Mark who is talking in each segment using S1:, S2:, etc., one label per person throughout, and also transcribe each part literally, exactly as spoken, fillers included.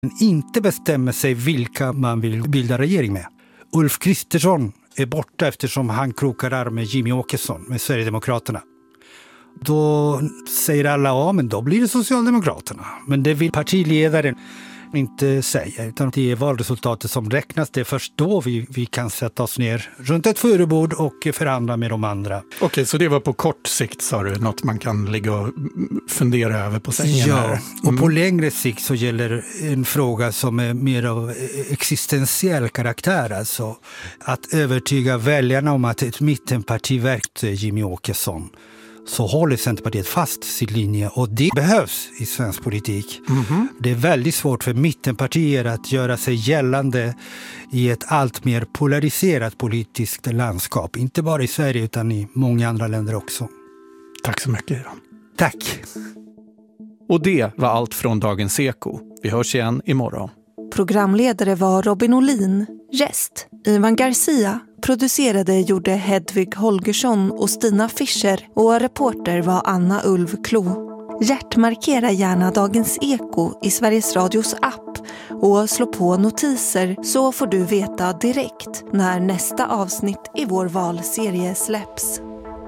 S1: inte bestämmer sig vilka man vill bilda regering med. Ulf Kristersson är borta eftersom han krokar arm med Jimmie Åkesson med Sverigedemokraterna. Då säger alla, ja men då blir det Socialdemokraterna. Men det vill partiledaren inte säga, utan det är valresultatet som räknas. Det är först då vi, vi kan sätta oss ner runt ett förebord och förhandla med de andra.
S2: Okej, så det var på kort sikt, sa du, något man kan ligga och fundera över på sängen?
S1: Ja,
S2: här. Mm.
S1: och på längre sikt så gäller en fråga som är mer av existentiell karaktär. Alltså att övertyga väljarna om att ett mittenparti verkar Jimmie Åkesson. Så håller Centerpartiet fast sin linje, och det behövs i svensk politik. Mm-hmm. Det är väldigt svårt för mittenpartier att göra sig gällande i ett allt mer polariserat politiskt landskap. Inte bara i Sverige utan i många andra länder också.
S2: Tack så mycket, Iran.
S1: Tack.
S2: Och det var allt från Dagens Eko. Vi hörs igen imorgon.
S3: Programledare var Robin Olin, gäst Ivan Garcia, producerade gjorde Hedvig Holgersson och Stina Fischer och reporter var Anna Ulv Klo. Hjärtmarkera gärna Dagens Eko i Sveriges Radios app och slå på notiser så får du veta direkt när nästa avsnitt i vår valserie släpps.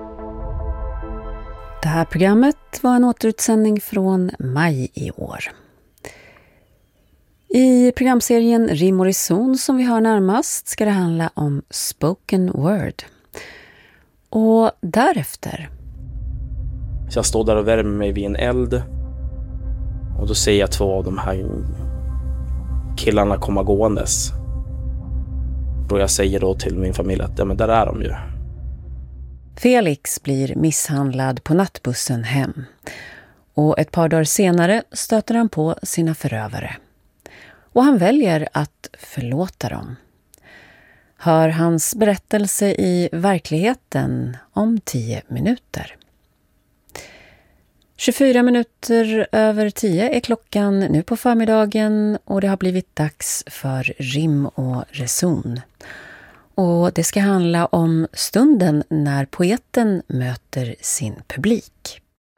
S4: Det här programmet var en återutsändning från maj i år. I programserien Rim och Reson som vi hör närmast ska det handla om spoken word. Och därefter...
S5: Så jag står där och värmer mig vid en eld. Och då ser jag två av de här killarna komma gåendes. Och jag säger då till min familj att ja, men där är de ju.
S4: Felix blir misshandlad på nattbussen hem. Och ett par dagar senare stöter han på sina förövare. Och han väljer att förlåta dem. Hör hans berättelse i verkligheten om tio minuter. tjugofyra minuter över tio är klockan nu på förmiddagen och det har blivit dags för Rim och Reson. Och det ska handla om stunden när poeten möter sin publik.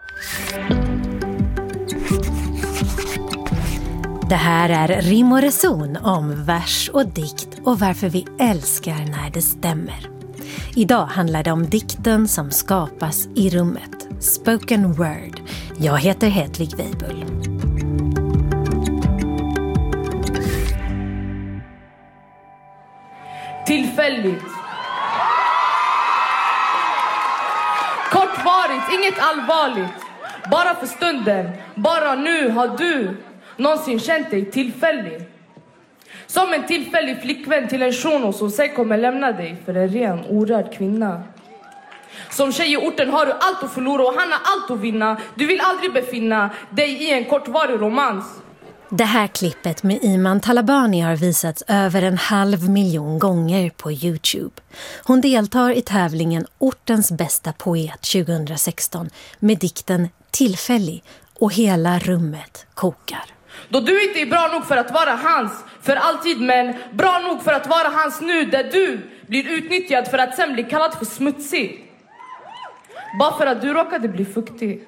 S6: Det här är Rim och Reson om vers och dikt och varför vi älskar när det stämmer. Idag handlar det om dikten som skapas i rummet, spoken word. Jag heter Hedvig Weibull.
S7: Tillfälligt. Kortvarigt, inget allvarligt. Bara för stunden, bara nu har du någonsin känt dig tillfällig. Som en tillfällig flickvän till en shuno som sen kommer lämna dig för en ren, orörd kvinna. Som tjej i orten har du allt att förlora och han har allt att vinna. Du vill aldrig befinna dig i en kortvarig romans.
S6: Det här klippet med Iman Talabani har visats över en halv miljon gånger på YouTube. Hon deltar i tävlingen Ortens bästa poet tjugohundrasexton med dikten Tillfällig och hela rummet kokar.
S7: Då du inte är bra nog för att vara hans för alltid, men bra nog för att vara hans nu, där du blir utnyttjad för att sen bli kallad för smutsig. Bara för att du råkade bli fuktig.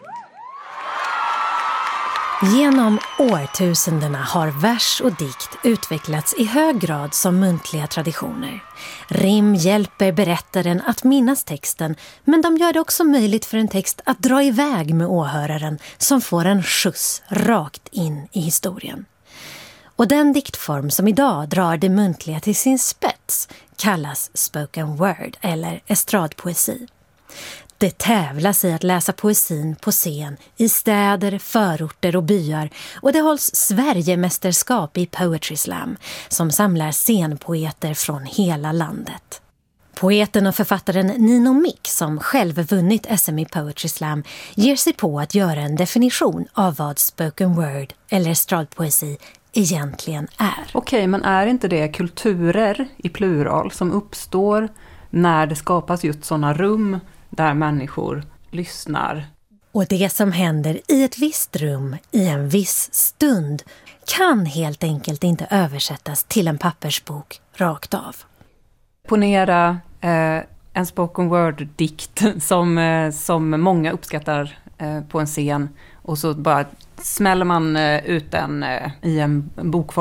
S6: Genom årtusendena har vers och dikt utvecklats i hög grad som muntliga traditioner. Rim hjälper berättaren att minnas texten, men de gör det också möjligt för en text att dra iväg med åhöraren som får en skjuts rakt in i historien. Och den diktform som idag drar det muntliga till sin spets kallas spoken word eller estradpoesi. Det tävlas i att läsa poesin på scen i städer, förorter och byar och det hålls Sverigemästerskap i Poetry Slam som samlar scenpoeter från hela landet. Poeten och författaren Nino Mick, som själv vunnit S M i Poetry Slam, ger sig på att göra en definition av vad spoken word eller estradpoesi egentligen är.
S8: Okej, men är inte det kulturer i plural som uppstår när det skapas just sådana rum där människor lyssnar?
S6: Och det som händer i ett visst rum i en viss stund kan helt enkelt inte översättas till en pappersbok rakt av.
S8: Ponera eh, en spoken word-dikt som, eh, som många uppskattar eh, på en scen och så bara smäller man eh, ut den eh, i en bokform